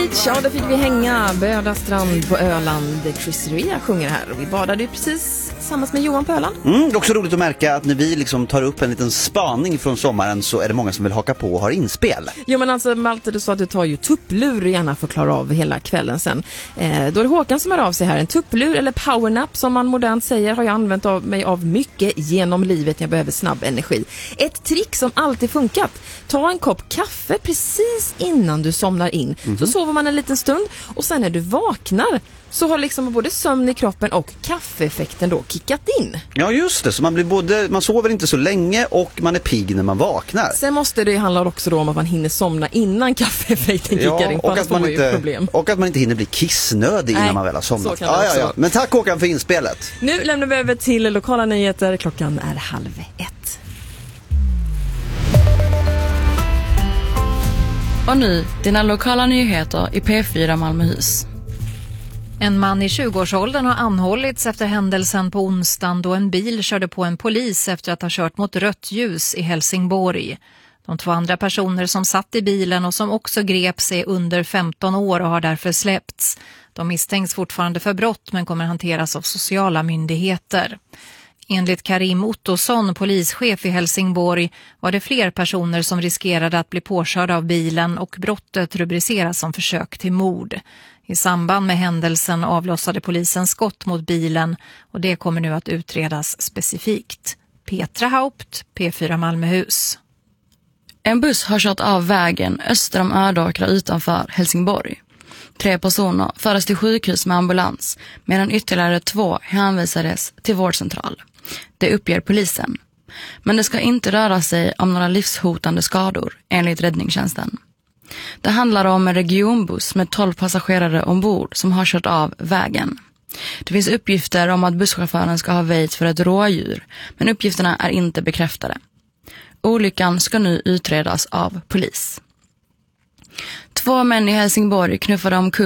Beach, ja där fick vi hänga. Böda strand på Öland. Chris Rea sjunger här och vi badade ju precis tillsammans med Johan på Öland. Det är också roligt att märka att när vi liksom tar upp en liten spaning från sommaren så är det många som vill haka på och har inspel. Jo men alltså Malte, du sa att du tar ju tupplur gärna för att klara av hela kvällen sen. Då är det Håkan som hör av sig här. En tupplur eller powernap som man modernt säger har jag använt mig av mycket genom livet när jag behöver snabb energi. Ett trick som alltid funkat. Ta en kopp kaffe precis innan du somnar in. Så sover man en liten stund och sen när du vaknar så har liksom både sömn i kroppen och kaffeeffekten då kickat in. Ja just det, så man sover inte så länge och man är pigg när man vaknar. Sen måste det handla också då om att man hinner somna innan kaffeeffekten kickar in. Och att man inte hinner bli kissnödig innan man väl har somnat. Ja. Men tack Håkan för inspelet. Nu lämnar vi över till lokala nyheter. Klockan är 12:30. Och nu, dina lokala nyheter i P4 Malmöhus. En man i 20-årsåldern har anhållits efter händelsen på onsdagen då en bil körde på en polis efter att ha kört mot rött ljus i Helsingborg. De 2 andra personer som satt i bilen och som också greps är under 15 år och har därför släppts. De misstänks fortfarande för brott men kommer hanteras av sociala myndigheter. Enligt Karim Ottosson, polischef i Helsingborg, var det fler personer som riskerade att bli påkörda av bilen och brottet rubriceras som försök till mord. I samband med händelsen avlossade polisen skott mot bilen och det kommer nu att utredas specifikt. Petra Haupt, P4 Malmöhus. En buss har kört av vägen öster om Ödåkra utanför Helsingborg. 3 personer fördes till sjukhus med ambulans medan ytterligare 2 hänvisades till vårdcentral. Det uppger polisen. Men det ska inte röra sig om några livshotande skador enligt räddningstjänsten. Det handlar om en regionbuss med 12 passagerare ombord som har kört av vägen. Det finns uppgifter om att busschauffören ska ha väjt för ett rådjur, men uppgifterna är inte bekräftade. Olyckan ska nu utredas av polis. 2 män i Helsingborg knuffade omkull